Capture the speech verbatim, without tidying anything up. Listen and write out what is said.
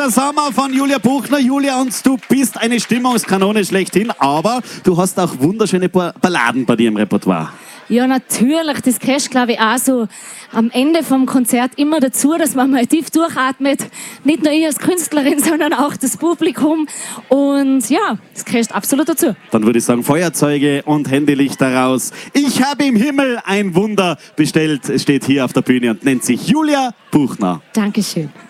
der Sommer von Julia Buchner. Julia, und du bist eine Stimmungskanone schlechthin, aber du hast auch wunderschöne Balladen bei dir im Repertoire. Ja, natürlich. Das gehört, glaube ich, auch so am Ende vom Konzert immer dazu, dass man mal tief durchatmet. Nicht nur ich als Künstlerin, sondern auch das Publikum. Und ja, das gehört absolut dazu. Dann würde ich sagen, Feuerzeuge und Handylichter raus. Ich habe im Himmel ein Wunder bestellt. Es steht hier auf der Bühne und nennt sich Julia Buchner. Dankeschön.